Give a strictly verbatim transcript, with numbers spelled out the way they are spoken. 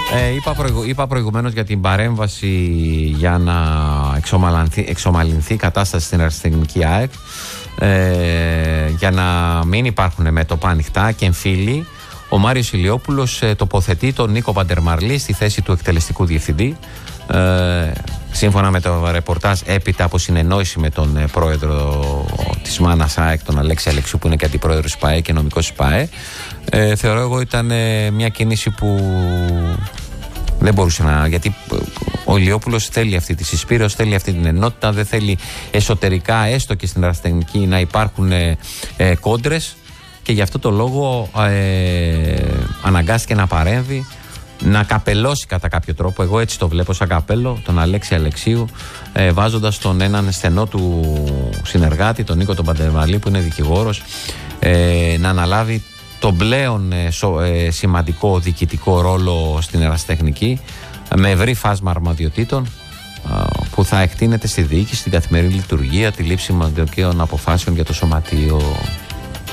Ε, είπα, προηγου, είπα προηγουμένως για την παρέμβαση για να εξομαλυνθεί, εξομαλυνθεί η κατάσταση στην αριστερική ΑΕΚ, ε, για να μην υπάρχουν μέτωπα ανοιχτά και εμφύλοι. Ο Μάριος Ηλιόπουλος ε, τοποθετεί τον Νίκο Παντερμαρλή στη θέση του εκτελεστικού διευθυντή. Ε, σύμφωνα με το ρεπορτάζ, έπειτα από συνεννόηση με τον ε, πρόεδρο της Μάνας ΑΕΚ, τον Αλέξη Αλεξιού, που είναι και αντιπρόεδρος της ΠΑΕ και νομικός της ΠΑΕ, ε, θεωρώ εγώ ήταν ε, μια κίνηση που δεν μπορούσε να. Γιατί ο Ηλιόπουλος θέλει αυτή τη συσπήρωση, θέλει αυτή την ενότητα, δεν θέλει εσωτερικά, έστω και στην αριστερική, να υπάρχουν ε, ε, κόντρες, και γι' αυτό το λόγο ε, αναγκάστηκε να παρέμβει, να καπελώσει κατά κάποιο τρόπο, εγώ έτσι το βλέπω σαν καπέλο, τον Αλέξη Αλεξίου, ε, βάζοντας τον έναν στενό του συνεργάτη, τον Νίκο τον Παντερμαρλή, που είναι δικηγόρος, ε, να αναλάβει τον πλέον ε, σο, ε, σημαντικό διοικητικό ρόλο στην ερασιτεχνική, με ευρύ φάσμα αρμοδιοτήτων, ε, που θα εκτείνεται στη διοίκηση, στην καθημερινή λειτουργία, τη λήψη μαντοκαίων αποφάσεων για το σωματείο.